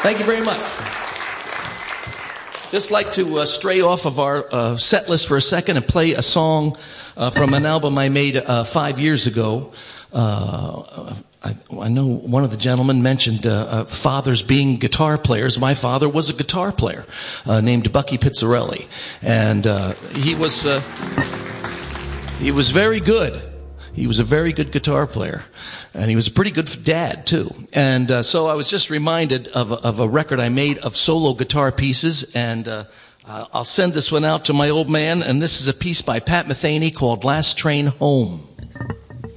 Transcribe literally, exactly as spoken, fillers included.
Thank you very much. Just like to uh, stray off of our uh, set list for a second and play a song uh, from an album I made uh, five years ago. Uh, I, I know one of the gentlemen mentioned uh, uh, fathers being guitar players. My father was a guitar player uh, named Bucky Pizzarelli, and uh, he was uh, he was very good. He was a very good guitar player, and he was a pretty good dad too. And uh, so I was just reminded of a, of a record I made of solo guitar pieces, and uh, I'll send this one out to my old man. And this is a piece by Pat Metheny called "Last Train Home."